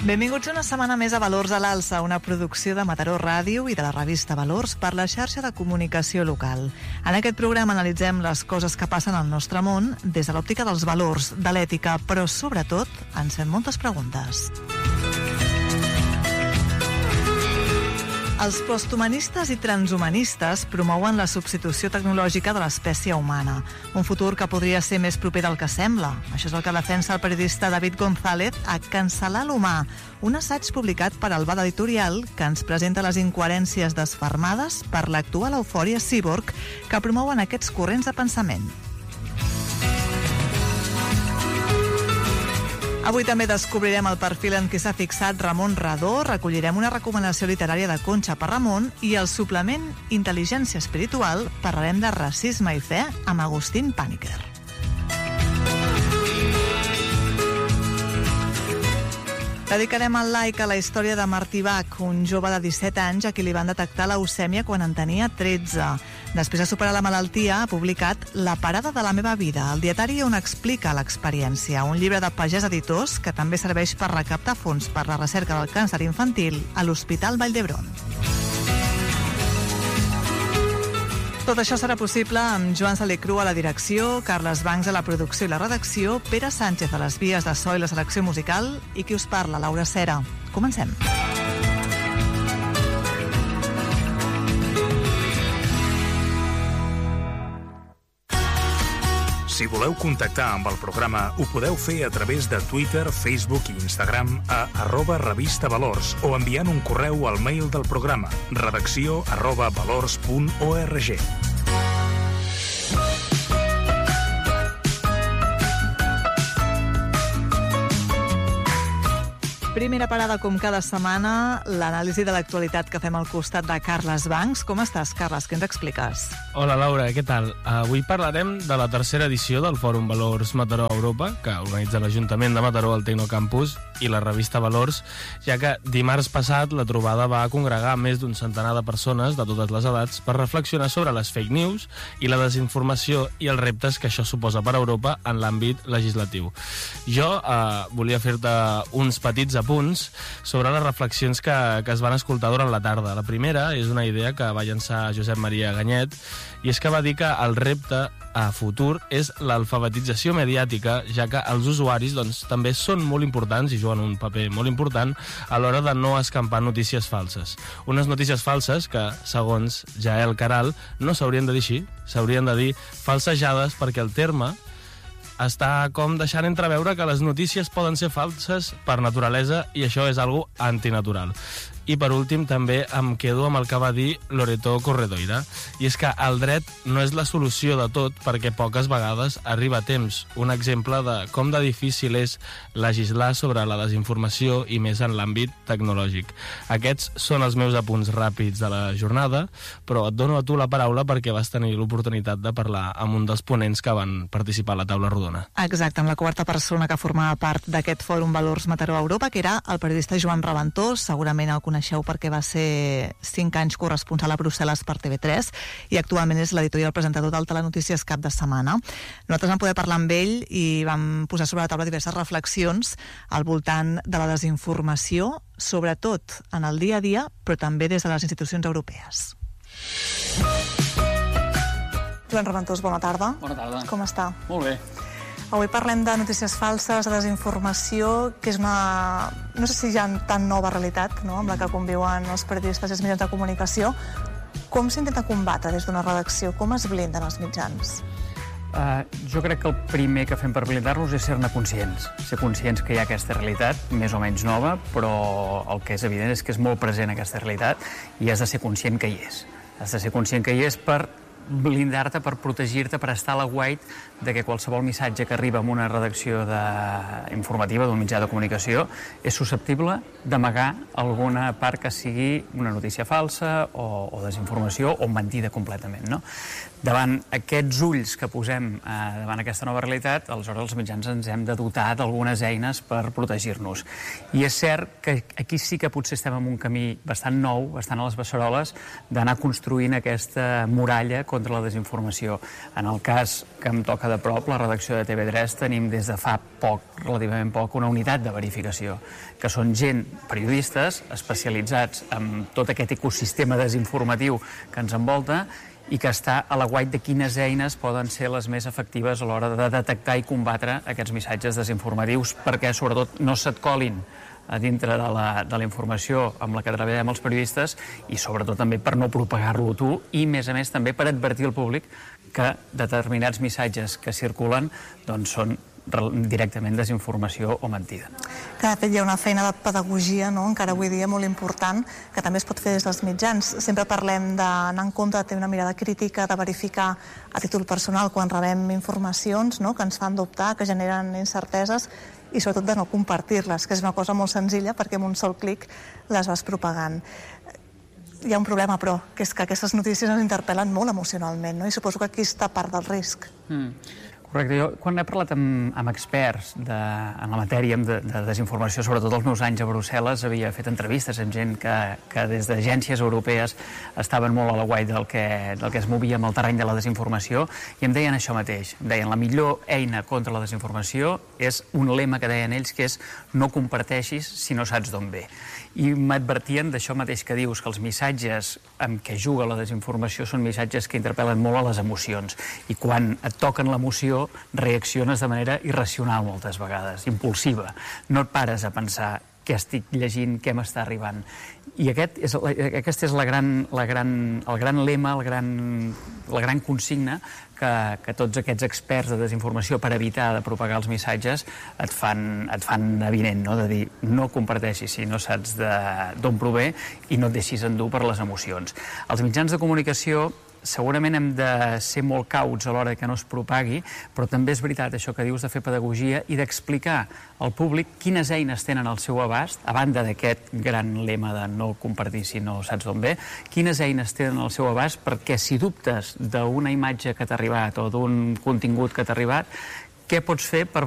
Benvinguts una setmana més a Valors a l'Alça, una producció de Mataró Ràdio i de la revista Valors per la xarxa de comunicació local. En aquest programa analitzem les coses que passen al nostre món des de l'òptica dels valors, de l'ètica, però sobretot ens fem moltes preguntes. Els posthumanistes i transhumanistes promouen la substitució tecnològica de l'espècie humana, un futur que podria ser més proper del que sembla. Això és el que defensa el periodista David González a Cancel·lar l'humà, un assaig publicat per Albada Editorial que ens presenta les incoherències desfermades per l'actual eufòria cíborg que promouen aquests corrents de pensament. Avui també descobrirem el perfil en què s'ha fixat Ramon Radó, recollirem una recomanació literària de Concha Parramon i el suplement Intel·ligència Espiritual parlarem de racisme i fe amb Agustín Paniker. Dedicarem el like a la història de Martí Bach, un jove de 17 anys a qui li van detectar leucèmia quan en tenia 13. Després de superar la malaltia, ha publicat La parada de la meva vida, el dietari on explica l'experiència, un llibre de Pagès Editors que també serveix per recaptar fons per la recerca del càncer infantil a l'Hospital Vall d'Hebron. Tot això serà possible amb Joan Salicru a la direcció, Carles Bancs a la producció i la redacció, Pere Sánchez a les vies de so i la selecció musical i qui us parla, Laura Cera. Comencem. Si voleu contactar amb el programa, ho podeu fer a través de Twitter, Facebook i Instagram a @revistavalors o enviant un correu al mail del programa redacció@valors.org. Primera parada, com cada setmana, l'anàlisi de l'actualitat que fem al costat de Carles Bancs. Com estàs, Carles? Què ens expliques? Hola, Laura, què tal? Avui parlarem de la tercera edició del Fòrum Valors Mataró Europa, que organitza l'Ajuntament de Mataró al Tecnocampus i la revista Valors, ja que dimarts passat la trobada va congregar més d'un centenar de persones de totes les edats per reflexionar sobre les fake news i la desinformació i els reptes que això suposa per a Europa en l'àmbit legislatiu. Jo volia fer-te uns petits apunts sobre les reflexions que es van escoltar durant la tarda. La primera és una idea que va llançar Josep Maria Ganyet, i és que va dir que el repte a futur és l'alfabetització mediàtica, ja que els usuaris també són molt importants i juguen un paper molt important a l'hora de no escampar notícies falses. Unes notícies falses que, segons Jael Caral, no s'haurien de dir així, s'haurien de dir falsejades, perquè el terme està com deixant entreveure que les notícies poden ser falses per naturalesa i això és algo antinatural. I per últim també em quedo amb el que va dir Loreto Corredoira, i és que el dret no és la solució de tot perquè poques vegades arriba a temps. Un exemple de com de difícil és legislar sobre la desinformació i més en l'àmbit tecnològic. Aquests són els meus apunts ràpids de la jornada, però et dono a tu la paraula perquè vas tenir l'oportunitat de parlar amb un dels ponents que van participar a la taula rodona. Exacte, amb la quarta persona que formava part d'aquest Fòrum Valors Mataró Europa, que era el periodista Joan Raventós, segurament el coneixeu perquè va ser 5 anys corresponsal a Brussel·les per TV3 i actualment és l'editor i el presentador del Telenotícies Cap de Setmana. Nosaltres vam poder parlar amb ell i vam posar sobre la taula diverses reflexions al voltant de la desinformació, sobretot en el dia a dia, però també des de les institucions europees. Joan Raventós, bona tarda. Bona tarda. Com està? Molt bé. Avui parlem de notícies falses, de desinformació, que és una, no sé si ja tan nova realitat, no?, amb la que conviuen els periodistes i els mitjans de comunicació. Com s'intenta combatre des d'una redacció? Com es blinden els mitjans? Jo crec que el primer que fem per blindar-nos és ser-ne conscients. Ser conscients que hi ha aquesta realitat, més o menys nova, però el que és evident és que és molt present aquesta realitat i has de ser conscient que hi és. Has de ser conscient que hi és per blindar-te, per protegir-te, per estar a l'aguait de que qualsevol missatge que arriba en una redacció informativa d'un mitjà de comunicació és susceptible d'amagar alguna part que sigui una notícia falsa o desinformació o mentida completament, no? Davant aquests ulls que posem davant aquesta nova realitat, aleshores els mitjans ens hem de dotar d'algunes eines per protegir-nos. I és cert que aquí sí que potser estem en un camí bastant nou, bastant a les beceroles, d'anar construint aquesta muralla contra la desinformació. En el cas que em toca de prop, la redacció de TV3, tenim des de fa poc, relativament poc, una unitat de verificació, que són gent, periodistes, especialitzats en tot aquest ecosistema desinformatiu que ens envolta, i que està a l'aguait de quines eines poden ser les més efectives a l'hora de detectar i combatre aquests missatges desinformatius perquè, sobretot, no se't colin a dintre de la informació amb la que treballem els periodistes i, sobretot, també per no propagar-lo tu i, a més, també per advertir al públic que determinats missatges que circulen doncs, són directament desinformació o mentida. Que, de fet, hi ha una feina de pedagogia, no?, encara avui dia molt important, que també es pot fer des dels mitjans. Sempre parlem d'anar en compte, de tenir una mirada crítica, de verificar a títol personal quan rebem informacions, no?, que ens fan dubtar, que generen incerteses, i sobretot de no compartir-les, que és una cosa molt senzilla perquè amb un sol clic les vas propagant. Hi ha un problema, però, que és que aquestes notícies ens interpel·len molt emocionalment, no?, i suposo que aquí està part del risc. Correcte. Jo, quan he parlat amb experts en la matèria de desinformació, sobretot els meus anys a Brussel·les, havia fet entrevistes amb gent que des d'agències europees estaven molt a l'aguait del que es movia amb el terreny de la desinformació, i em deien això mateix. Em deien, la millor eina contra la desinformació és un lema que deien ells, que és no comparteixis si no saps d'on ve. I m'advertien d'això mateix que dius, que els missatges amb què juga la desinformació són missatges que interpel·len molt a les emocions. I quan et toquen l'emoció, reacciones de manera irracional moltes vegades, impulsiva. No et pares a pensar què estic llegint, què m'està arribant. I aquest és el gran lema, la gran consigna que tots aquests experts de desinformació, per evitar de propagar els missatges, et fan evident, no?, de dir no comparteixis si no saps d'on prové i no et deixis endur per les emocions. Els mitjans de comunicació segurament hem de ser molt cauts a l'hora que no es propagui, però també és veritat això que dius de fer pedagogia i d'explicar al públic quines eines tenen al seu abast, a banda d'aquest gran lema de no compartir si no saps d'on ve, quines eines tenen al seu abast perquè si dubtes d'una imatge que t'ha arribat o d'un contingut que t'ha arribat, què pots fer per